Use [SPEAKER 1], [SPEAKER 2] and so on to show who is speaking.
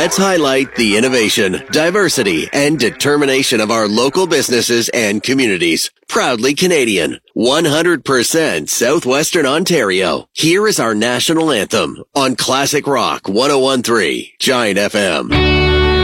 [SPEAKER 1] Let's highlight the innovation, diversity, and determination of our local businesses and communities. Proudly Canadian, 100% Southwestern Ontario. Here is our national anthem on Classic Rock 101.3 Giant FM.